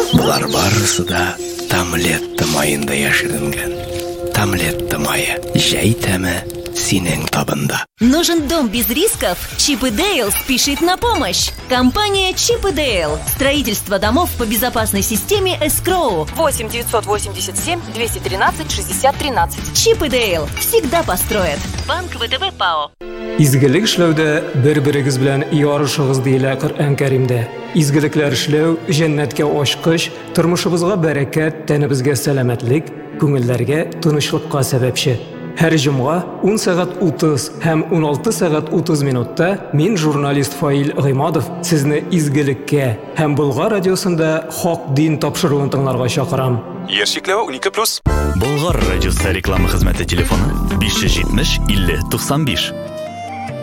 Булар барысы да Тамлетта майында яшеренгән. Тамлетта майы. Җәй тәме синең табында. Нужен дом без рисков? Чип и Дейл спешит на помощь. Компания Чип и Дейл. Строительство домов по безопасной системе Escrow. 8-987-213-60-13. Чип и Дейл всегда построят. Банк ВТБ ПАО. Изгелек эшләүдә бер-берегез белән ярышыгыз диелә Коръән Кәримдә. Изгелекләр эшләү җәннәткә ачкыч, тормышыбызга бәрәкәт, тәнебезгә сәламәтлек, күңелләргә тынычлыкка сәбәпче. Һәр җомга 10 сәгать 30 һәм 16 сәгать 30 минутта мин журналист Фаил Гыймадов сезне изгелеккә һәм Болгар радиосында хак дин тапшыруын тыңларга чакырам. Яшикләве 12+. Болгар радиосы реклама хезмәте телефоны 570 50 95.